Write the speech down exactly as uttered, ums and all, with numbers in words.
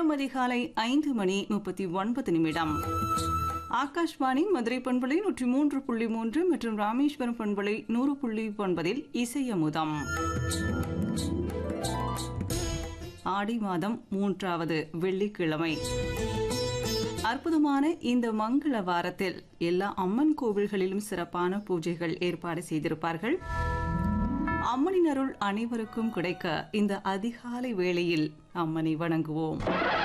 நேரம் அதிகாலை ஐந்து மணி முப்பத்தி ஒன்பது நிமிடம். ஆகாஷ்வாணி மதுரை பண்பலை நூற்றி மூன்று புள்ளி மூன்று மற்றும் ராமேஸ்வரம் பண்பலை நூறு புள்ளி ஒன்பதில் இசையமுதம். ஆடி மாதம் மூன்றாவது வெள்ளிக்கிழமை. அற்புதமான இந்த மங்கள வாரத்தில் எல்லா அம்மன் கோவில்களிலும் சிறப்பான பூஜைகள் ஏற்பாடு செய்திருப்பார்கள். அம்மனின் அருள் அனைவருக்கும் கிடைக்க இந்த அதிகாலை வேளையில் அம்மனை வணங்குவோம்.